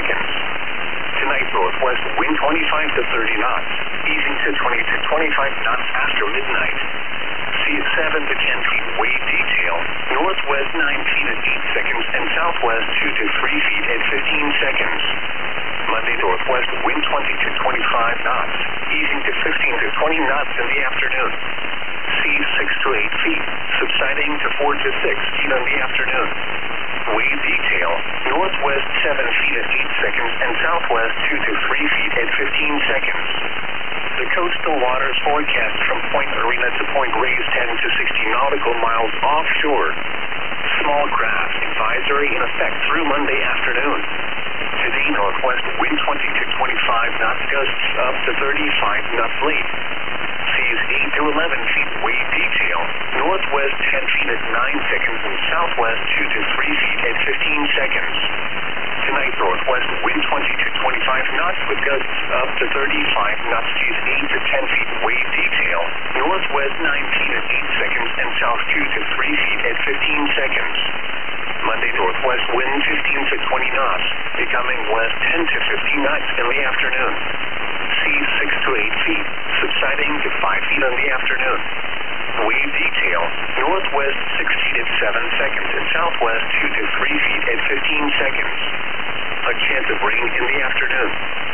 seconds. Tonight, northwest wind 25 to 30 knots, easing to 20 to 25 knots after midnight. Seas 7 to 10 feet wave detail, northwest 9 feet at 8 seconds, and southwest 2 to 3 feet at 15 seconds. Monday, northwest wind 20 to 25 knots, easing to 15 to 20 knots in the afternoon. Seas 6 to 8 feet, subsiding to 4 to 6 feet in the afternoon. Wave detail, northwest 7 feet at 8 seconds, and southwest 2 to 3 feet at 15 seconds. The coastal waters forecast from Point Arena to Point Reyes 10 to 60 nautical miles offshore. Small craft advisory in effect through Monday afternoon. Today, northwest wind 20 to 25 knots, gusts up to 35 knots late. Seas 8 to 11 feet wave detail, northwest 10 feet at 9 seconds, and southwest 2 to 3 feet at 15 seconds. Tonight, northwest wind 20 to 25 knots with gusts up to 35 knots, seas 8 to 10 feet wave detail, northwest 9 feet at 8 seconds, and south 2 to 3 feet at 15 seconds. Monday, northwest wind 15 to 20 knots, becoming west 10 to 15 knots in the afternoon. Seas 6 to 8 feet, subsiding to 5 feet in the afternoon. Wave detail, northwest 6 feet at 7 seconds, and southwest 2 to 3 feet at 15 seconds. A chance of rain in the afternoon.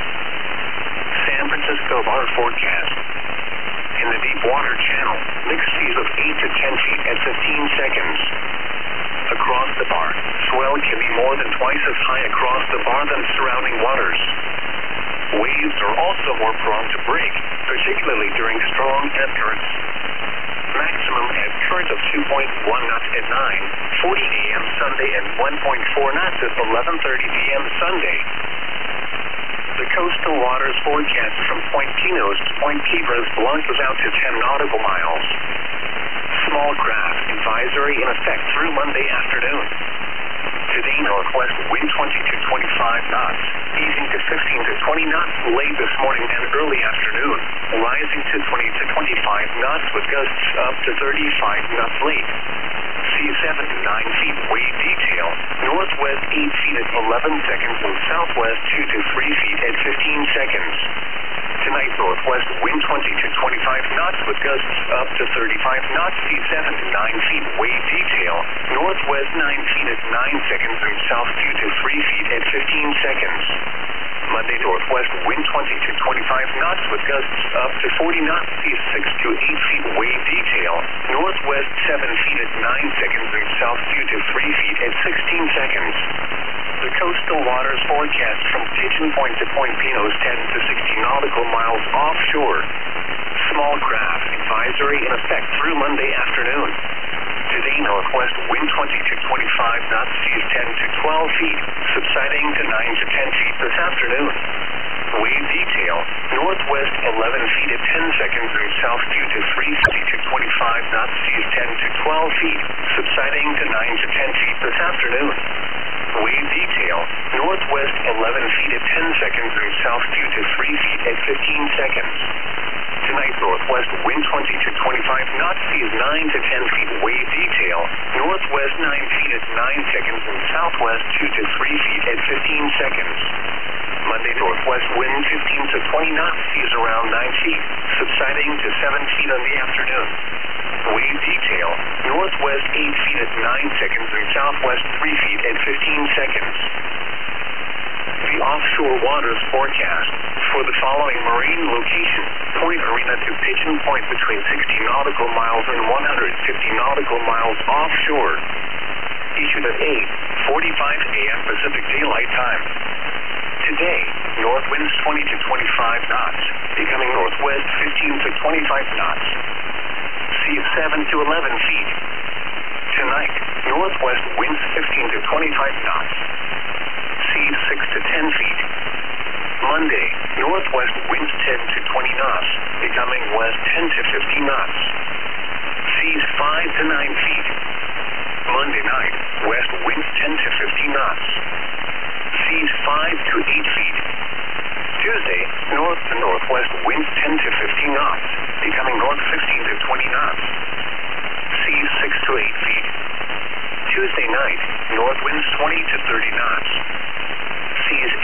San Francisco bar forecast. In the deep water channel, mixed seas of 8 to 10 feet at 15 seconds. Across the bar, swell can be more than twice as high across the bar than surrounding waters. Waves are also more prone to break, particularly during strong ebb currents. Maximum ebb current of 2.1 knots at 9:40 a.m. Sunday and 1.4 knots at 11:30 p.m. Sunday. The coastal waters forecast from Point Pinos to Point Cabras Blancas out to 10 nautical miles. Small craft advisory in effect through Monday afternoon. Today, northwest wind 20 to 25 knots, easing to 15 to 20 knots late this morning and early afternoon, rising to 20 to 25 knots with gusts up to 35 knots late. Seas 7 to 9 feet wave detail, northwest 8 feet at 11 seconds, and southwest 2 to 3 feet at 15 seconds. Tonight, northwest wind 20 to 25 knots with gusts up to 35 knots, seas 7 to 9 feet wave detail, northwest 9 feet at 9 seconds, and south 2 to 3 feet at 15 seconds. Monday, northwest wind 20 to 25 knots with gusts up to 40 knots, seas 6 to 8 feet wave detail, northwest 7 feet at 9 seconds, and south 2 to 3 feet at 16 seconds. The coastal waters forecast from Pigeon Point to Point Pinos 10 to 60 nautical miles offshore. Small craft advisory in effect through Monday afternoon. Today, northwest wind 20 to 25 knots, seas 10 to 12 feet, subsiding to 9 to 10 feet this afternoon. Wave detail, northwest 11 feet at 10 seconds, and south 2 to 3 feet to 25 knots, seas 10 to 12 feet, subsiding to 9 to 10 feet this afternoon. Wave detail, northwest 11 feet at 10 seconds, and south 2 to 3 feet at 15 seconds. Tonight, northwest wind 20 to 25 knots, seas 9 to 10 feet wave detail, northwest 9 feet at 9 seconds, and southwest 2 to 3 feet at 15 seconds. Monday, northwest wind 15 to 20 knots, seas around 9 feet, subsiding to 7 feet in the afternoon. Wave detail, northwest 8 feet at 9 seconds, and southwest 3 feet at 15 seconds. The offshore waters forecast for the following marine location: Point Arena to Pigeon Point between 60 nautical miles and 150 nautical miles offshore. Issued at 8:45 a.m. Pacific Daylight Time. Today, north winds 20 to 25 knots, becoming northwest 15 to 25 knots. Seas 7 to 11 feet. Tonight, northwest winds 15 to 25 knots. Seas 6 to 10 feet. Monday, northwest winds 10 to 20 knots, becoming west 10 to 50 knots. Seas 5 to 9 feet. Monday night, west winds 10 to 50 knots. Seas 5 to 8 feet. Tuesday, north to northwest winds 10 to 15 knots, becoming north 15 to 20 knots. Seas 6 to 8 feet. Tuesday night, north winds 20 to 30 knots. Seas